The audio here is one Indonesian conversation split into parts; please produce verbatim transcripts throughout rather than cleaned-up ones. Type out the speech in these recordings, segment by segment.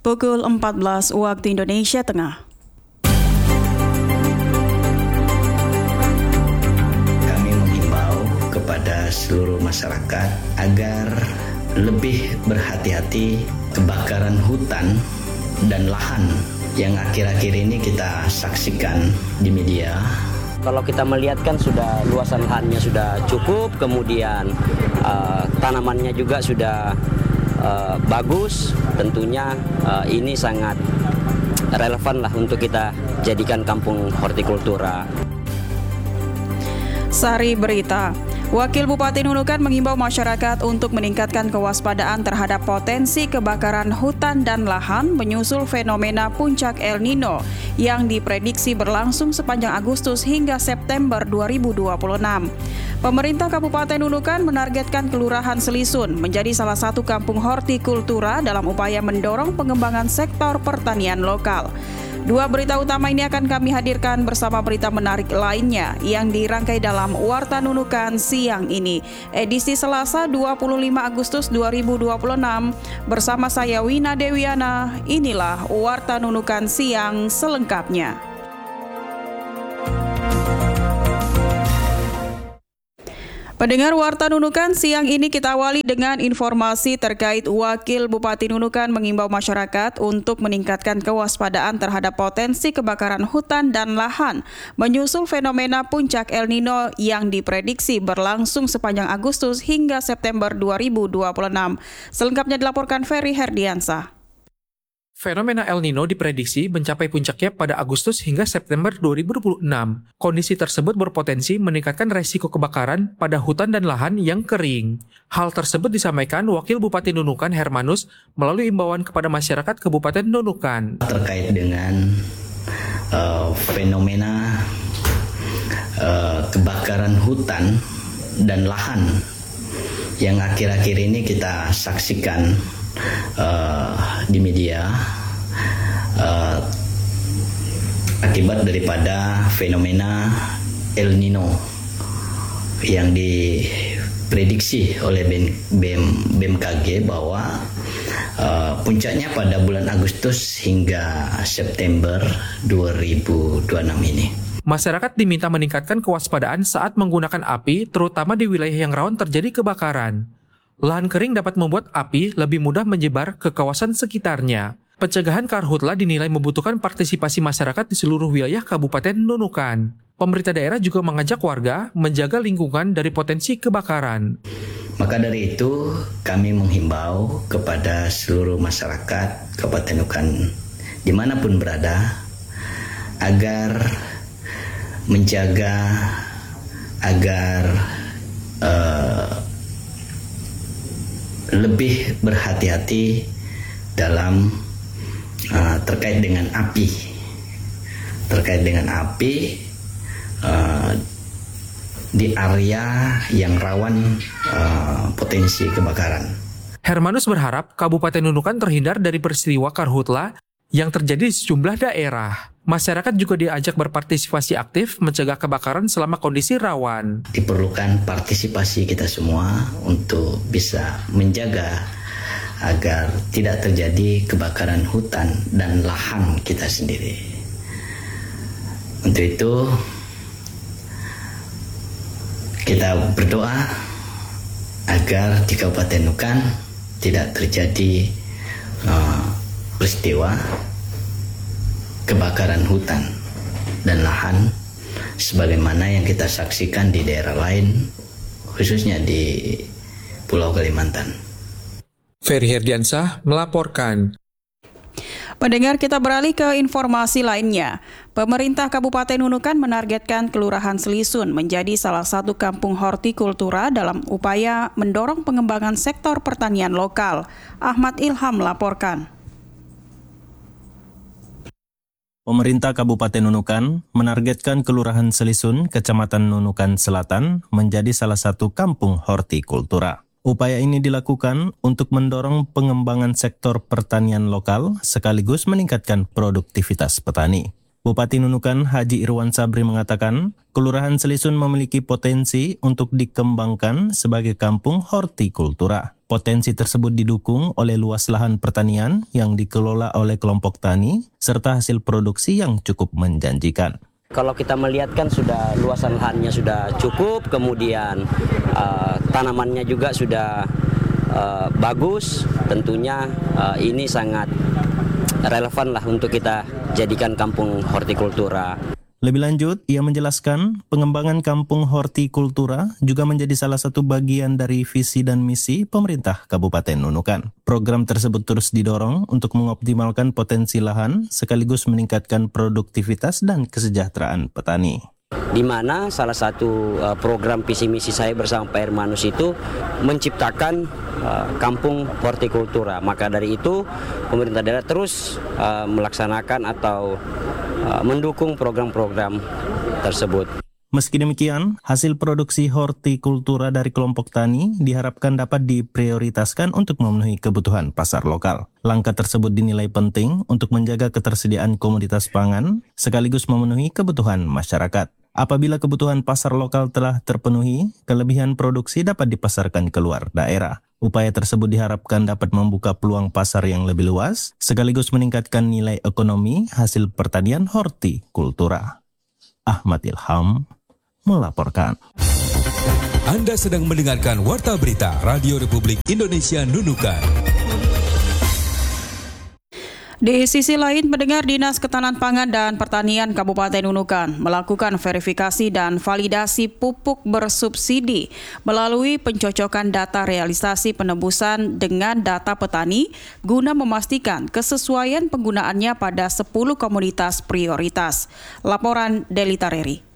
pukul empat belas waktu Indonesia Tengah. Kami menghimbau kepada seluruh masyarakat agar lebih berhati-hati kebakaran hutan dan lahan yang akhir-akhir ini kita saksikan di media. Kalau kita melihat kan sudah luasan lahannya sudah cukup, kemudian uh, tanamannya juga sudah uh, bagus, tentunya uh, ini sangat relevan lah untuk kita jadikan kampung hortikultura. Sari Berita. Wakil Bupati Nunukan mengimbau masyarakat untuk meningkatkan kewaspadaan terhadap potensi kebakaran hutan dan lahan menyusul fenomena puncak El Nino yang diprediksi berlangsung sepanjang Agustus hingga September dua ribu dua puluh enam. Pemerintah Kabupaten Nunukan menargetkan Kelurahan Selisun menjadi salah satu kampung hortikultura dalam upaya mendorong pengembangan sektor pertanian lokal. Dua berita utama ini akan kami hadirkan bersama berita menarik lainnya yang dirangkai dalam Warta Nunukan siang ini, edisi Selasa dua puluh lima Agustus dua ribu dua puluh enam. Bersama saya Wina Dewiana, inilah Warta Nunukan siang selengkapnya. Pendengar Warta Nunukan, siang ini kita awali dengan informasi terkait Wakil Bupati Nunukan mengimbau masyarakat untuk meningkatkan kewaspadaan terhadap potensi kebakaran hutan dan lahan menyusul fenomena puncak El Nino yang diprediksi berlangsung sepanjang Agustus hingga September dua ribu dua puluh enam. Selengkapnya dilaporkan Ferry Herdiansah. Fenomena El Nino diprediksi mencapai puncaknya pada Agustus hingga September dua ribu dua puluh enam. Kondisi tersebut berpotensi meningkatkan resiko kebakaran pada hutan dan lahan yang kering. Hal tersebut disampaikan Wakil Bupati Nunukan Hermanus melalui imbauan kepada masyarakat Kabupaten Nunukan. Terkait dengan uh, fenomena uh, kebakaran hutan dan lahan yang akhir-akhir ini kita saksikan Uh, di media uh, akibat daripada fenomena El Nino yang diprediksi oleh B M K G bahwa uh, puncaknya pada bulan Agustus hingga September dua ribu dua puluh enam ini. Masyarakat diminta meningkatkan kewaspadaan saat menggunakan api, terutama di wilayah yang rawan terjadi kebakaran. Lahan kering dapat membuat api lebih mudah menyebar ke kawasan sekitarnya. Pencegahan karhutla dinilai membutuhkan partisipasi masyarakat di seluruh wilayah Kabupaten Nunukan. Pemerintah daerah juga mengajak warga menjaga lingkungan dari potensi kebakaran. Maka dari itu kami menghimbau kepada seluruh masyarakat Kabupaten Nunukan dimanapun berada agar menjaga agar uh, lebih berhati-hati dalam uh, terkait dengan api, terkait dengan api uh, di area yang rawan uh, potensi kebakaran. Hermanus berharap Kabupaten Nunukan terhindar dari peristiwa karhutla yang terjadi di sejumlah daerah. Masyarakat juga diajak berpartisipasi aktif mencegah kebakaran selama kondisi rawan. Diperlukan partisipasi kita semua untuk bisa menjaga agar tidak terjadi kebakaran hutan dan lahan kita sendiri. Untuk itu, kita berdoa agar di Kabupaten Nunukan tidak terjadi uh, peristiwa kebakaran hutan dan lahan sebagaimana yang kita saksikan di daerah lain, khususnya di Pulau Kalimantan. Ferry Herdiansah melaporkan. Pendengar, kita beralih ke informasi lainnya. Pemerintah Kabupaten Nunukan menargetkan Kelurahan Selisun menjadi salah satu kampung hortikultura dalam upaya mendorong pengembangan sektor pertanian lokal. Ahmad Ilham melaporkan. Pemerintah Kabupaten Nunukan menargetkan Kelurahan Selisun, Kecamatan Nunukan Selatan, menjadi salah satu kampung hortikultura. Upaya ini dilakukan untuk mendorong pengembangan sektor pertanian lokal sekaligus meningkatkan produktivitas petani. Bupati Nunukan Haji Irwan Sabri mengatakan, Kelurahan Selisun memiliki potensi untuk dikembangkan sebagai kampung hortikultura. Potensi tersebut didukung oleh luas lahan pertanian yang dikelola oleh kelompok tani serta hasil produksi yang cukup menjanjikan. Kalau kita melihat kan sudah luasan lahannya sudah cukup, kemudian uh, tanamannya juga sudah uh, bagus, tentunya uh, ini sangat relevan lah untuk kita jadikan kampung hortikultura. Lebih lanjut, ia menjelaskan pengembangan kampung hortikultura juga menjadi salah satu bagian dari visi dan misi pemerintah Kabupaten Nunukan. Program tersebut terus didorong untuk mengoptimalkan potensi lahan sekaligus meningkatkan produktivitas dan kesejahteraan petani. Di mana salah satu uh, program visi misi saya bersama Pak Hermanus itu menciptakan uh, kampung hortikultura. Maka dari itu pemerintah daerah terus uh, melaksanakan atau uh, mendukung program-program tersebut. Meski demikian, hasil produksi hortikultura dari kelompok tani diharapkan dapat diprioritaskan untuk memenuhi kebutuhan pasar lokal. Langkah tersebut dinilai penting untuk menjaga ketersediaan komoditas pangan sekaligus memenuhi kebutuhan masyarakat. Apabila kebutuhan pasar lokal telah terpenuhi, kelebihan produksi dapat dipasarkan keluar daerah. Upaya tersebut diharapkan dapat membuka peluang pasar yang lebih luas sekaligus meningkatkan nilai ekonomi hasil pertanian hortikultura. Ahmad Ilham melaporkan. Anda sedang mendengarkan Warta Berita Radio Republik Indonesia Nunukan. Di sisi lain, pendengar Dinas Ketahanan Pangan dan Pertanian Kabupaten Nunukan melakukan verifikasi dan validasi pupuk bersubsidi melalui pencocokan data realisasi penebusan dengan data petani guna memastikan kesesuaian penggunaannya pada sepuluh komoditas prioritas. Laporan Delita Reri.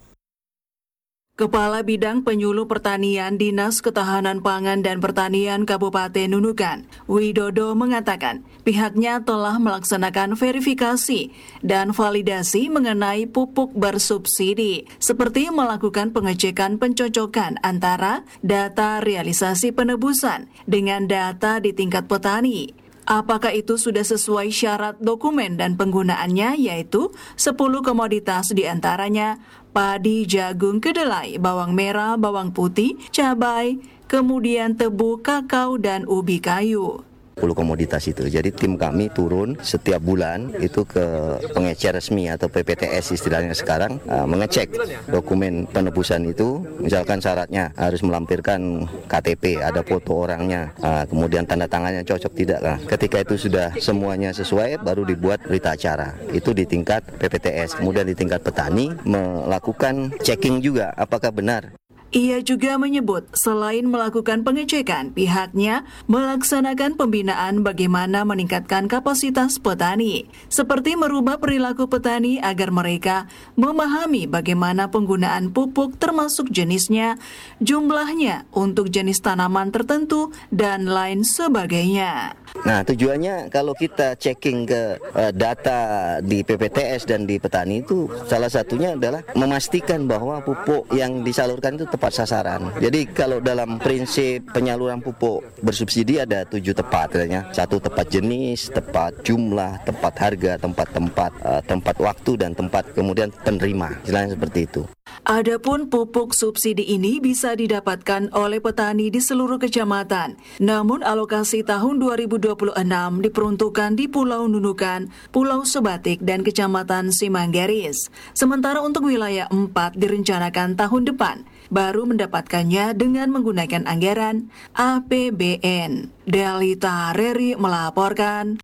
Kepala Bidang Penyuluh Pertanian Dinas Ketahanan Pangan dan Pertanian Kabupaten Nunukan, Widodo mengatakan pihaknya telah melaksanakan verifikasi dan validasi mengenai pupuk bersubsidi, seperti melakukan pengecekan pencocokan antara data realisasi penebusan dengan data di tingkat petani. Apakah itu sudah sesuai syarat dokumen dan penggunaannya, yaitu sepuluh komoditas diantaranya padi, jagung, kedelai, bawang merah, bawang putih, cabai, kemudian tebu, kakao, dan ubi kayu. sepuluh komoditas itu. Jadi tim kami turun setiap bulan itu ke pengecer resmi atau P P T S istilahnya sekarang, uh, mengecek dokumen penebusan itu, misalkan syaratnya harus melampirkan K T P, ada foto orangnya, uh, kemudian tanda tangannya cocok tidak. Nah, ketika itu sudah semuanya sesuai, baru dibuat berita acara. Itu di tingkat P P T S. Kemudian di tingkat petani melakukan checking juga apakah benar. Ia juga menyebut selain melakukan pengecekan, pihaknya melaksanakan pembinaan bagaimana meningkatkan kapasitas petani, seperti merubah perilaku petani agar mereka memahami bagaimana penggunaan pupuk termasuk jenisnya, jumlahnya untuk jenis tanaman tertentu, dan lain sebagainya. Nah, tujuannya kalau kita checking ke uh, data di P P T S dan di petani itu salah satunya adalah memastikan bahwa pupuk yang disalurkan itu tepat sasaran. Jadi kalau dalam prinsip penyaluran pupuk bersubsidi ada tujuh tepat, katanya. Satu tepat jenis, tepat jumlah, tepat harga, tempat-tempat, uh, tempat waktu dan tempat kemudian penerima. Istilahnya seperti itu. Adapun pupuk subsidi ini bisa didapatkan oleh petani di seluruh kecamatan. Namun alokasi tahun dua ribu dua puluh enam diperuntukkan di Pulau Nunukan, Pulau Sebatik, dan Kecamatan Simanggaris. Sementara untuk wilayah empat direncanakan tahun depan, baru mendapatkannya dengan menggunakan anggaran A P B N. Delita Reri melaporkan.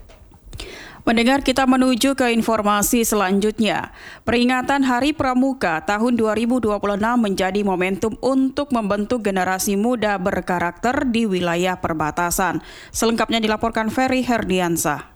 Mendengar, kita menuju ke informasi selanjutnya. Peringatan Hari Pramuka tahun dua ribu dua puluh enam menjadi momentum untuk membentuk generasi muda berkarakter di wilayah perbatasan. Selengkapnya dilaporkan Ferry Herdiansah.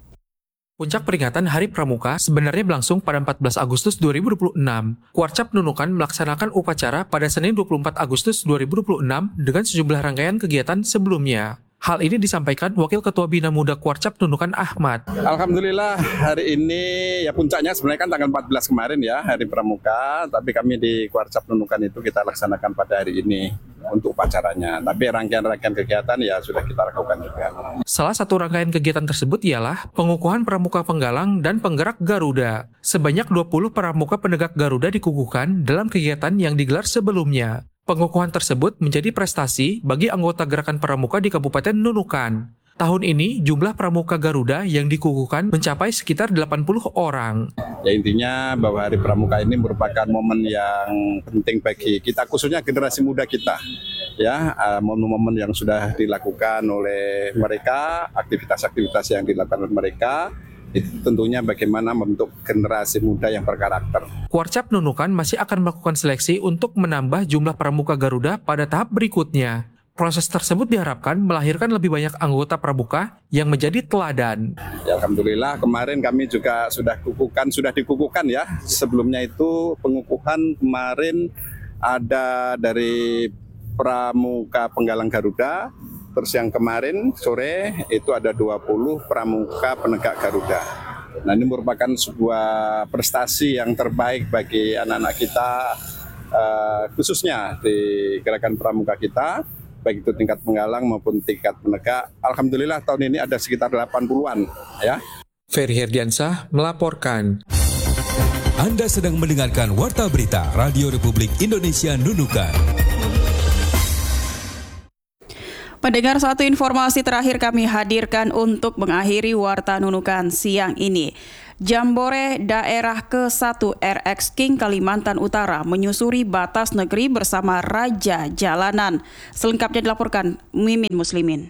Puncak peringatan Hari Pramuka sebenarnya berlangsung pada empat belas Agustus dua ribu dua puluh enam. Kuarcap Nunukan melaksanakan upacara pada Senin dua puluh empat Agustus dua ribu dua puluh enam dengan sejumlah rangkaian kegiatan sebelumnya. Hal ini disampaikan Wakil Ketua Bina Muda Kuarcap Nunukan Ahmad. Alhamdulillah hari ini ya puncaknya sebenarnya kan tanggal empat belas kemarin ya Hari Pramuka, tapi kami di Kuarcap Nunukan itu kita laksanakan pada hari ini untuk upacaranya. Tapi rangkaian-rangkaian kegiatan ya sudah kita lakukan juga. Salah satu rangkaian kegiatan tersebut ialah pengukuhan pramuka penggalang dan penggerak Garuda. Sebanyak dua puluh pramuka penegak Garuda dikukuhkan dalam kegiatan yang digelar sebelumnya. Pengukuhan tersebut menjadi prestasi bagi anggota Gerakan Pramuka di Kabupaten Nunukan. Tahun ini jumlah pramuka Garuda yang dikukuhkan mencapai sekitar delapan puluh orang. Ya intinya bahwa Hari Pramuka ini merupakan momen yang penting bagi kita, khususnya generasi muda kita. Ya, momen-momen yang sudah dilakukan oleh mereka, aktivitas-aktivitas yang dilakukan oleh mereka, itu tentunya bagaimana membentuk generasi muda yang berkarakter. Kuarcap Nunukan masih akan melakukan seleksi untuk menambah jumlah pramuka Garuda pada tahap berikutnya. Proses tersebut diharapkan melahirkan lebih banyak anggota pramuka yang menjadi teladan. Ya, alhamdulillah kemarin kami juga sudah kukukan, sudah dikukuhkan ya. Sebelumnya itu pengukuhan kemarin ada dari pramuka penggalang Garuda. Terus yang kemarin sore itu ada dua puluh pramuka penegak Garuda. Nah, ini merupakan sebuah prestasi yang terbaik bagi anak-anak kita, uh, khususnya di Gerakan Pramuka kita, baik itu tingkat penggalang maupun tingkat penegak. Alhamdulillah tahun ini ada sekitar delapan puluhan ya. Ferry Herdiansah melaporkan. Anda sedang mendengarkan Warta Berita Radio Republik Indonesia Nunukan. Pendengar, satu informasi terakhir kami hadirkan untuk mengakhiri Warta Nunukan siang ini. Jambore Daerah ke satu R X King Kalimantan Utara menyusuri batas negeri bersama Raja Jalanan. Selengkapnya dilaporkan Mimin Muslimin.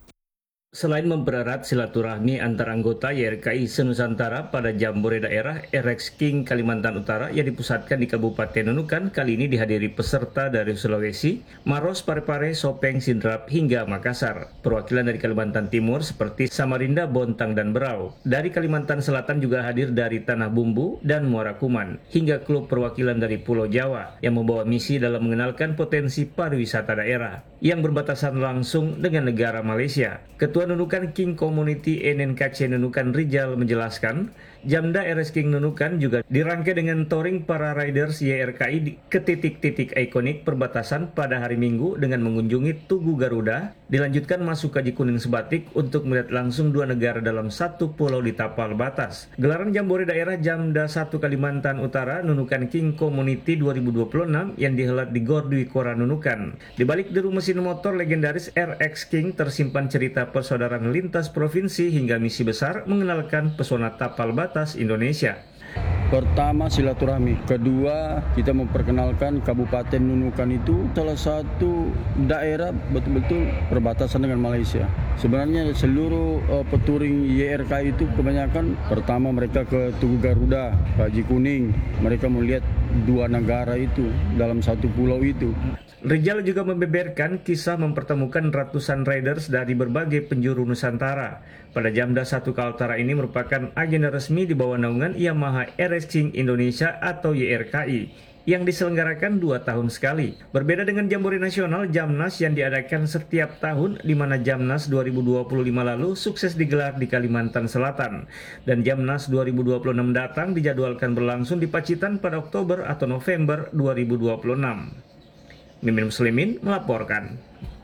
Selain mempererat silaturahmi antar anggota Y R K I se-Nusantara pada Jambore Daerah R X King Kalimantan Utara yang dipusatkan di Kabupaten Nunukan, kali ini dihadiri peserta dari Sulawesi, Maros, Parepare, Sopeng, Sidrap, hingga Makassar. Perwakilan dari Kalimantan Timur seperti Samarinda, Bontang, dan Berau. Dari Kalimantan Selatan juga hadir dari Tanah Bumbu dan Muara Kuman, hingga klub perwakilan dari Pulau Jawa yang membawa misi dalam mengenalkan potensi pariwisata daerah yang berbatasan langsung dengan negara Malaysia. Ketua Nunukan King Community N N K C Nunukan Rijal menjelaskan, Jamda R S King Nunukan juga dirangkai dengan touring para riders Y R K I ke titik-titik ikonik perbatasan pada hari Minggu dengan mengunjungi Tugu Garuda, dilanjutkan masuk ke Jikuning Sebatik untuk melihat langsung dua negara dalam satu pulau di tapal batas. Gelaran Jambore Daerah Jamda satu Kalimantan Utara Nunukan King Community dua ribu dua puluh enam yang dihelat di Gor Dwi Kora Nunukan. Di balik deru mesin motor legendaris R X King tersimpan cerita persaudaraan lintas provinsi hingga misi besar mengenalkan pesona tapal batas Indonesia. Pertama silaturahmi, kedua kita memperkenalkan Kabupaten Nunukan itu salah satu daerah betul-betul perbatasan dengan Malaysia. Sebenarnya seluruh uh, peturing Y R K I itu kebanyakan pertama mereka ke Tugu Garuda, ke Jikuning. Mereka melihat dua negara itu dalam satu pulau itu. Rijal juga membeberkan kisah mempertemukan ratusan riders dari berbagai penjuru Nusantara. Pada Jamda satu Kaltara ini merupakan agenda resmi di bawah naungan Yamaha R S King Indonesia atau Y R K I yang diselenggarakan dua tahun sekali. Berbeda dengan Jambore Nasional, Jamnas yang diadakan setiap tahun, di mana Jamnas dua ribu dua puluh lima lalu sukses digelar di Kalimantan Selatan. Dan Jamnas dua ribu dua puluh enam datang dijadwalkan berlangsung di Pacitan pada Oktober atau November dua ribu dua puluh enam. Mimin Muslimin melaporkan.